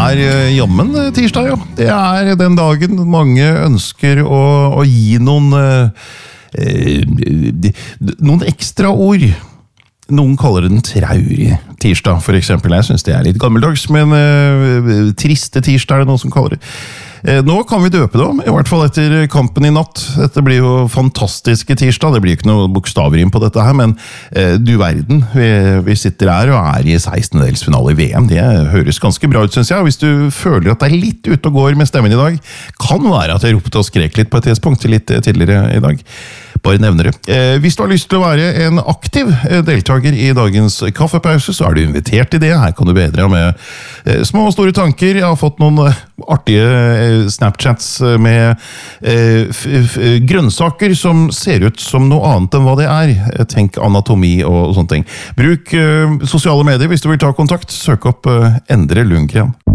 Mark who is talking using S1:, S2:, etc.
S1: jammen tirsdag, ja. Det den dagen mange ønsker å gi noen ekstra ord. Noen kaller den traurig tirsdag, for eksempel. Jeg synes det litt gammeldags, men triste tirsdag det noen som kaller det. Nå kan vi døpe det om, I hvert fall etter kampen I natt. Dette blir jo fantastiske tirsdag, det blir ikke noe bokstavrim på dette her, men du verden, vi sitter her og I 16-delsfinale I VM. Det høres ganske bra ut, synes jeg. Hvis du føler at det litt ute og går med stemmen I dag, kan være at jeg ropte og skrek litt på et tidspunkt litt tidligere I dag. Bare nevner det. Hvis du har lyst til å være en aktiv deltaker I dagens kaffepause, så du invitert til det. Her kan du bedre med små og store tanker. Jeg har fått noen artige Snapchats med grønnsaker som ser ut som noe annet enn hva det Tenk anatomi og sånne ting. Bruk sosiale medier hvis du vil ta kontakt. Søk opp Endre Lundgren.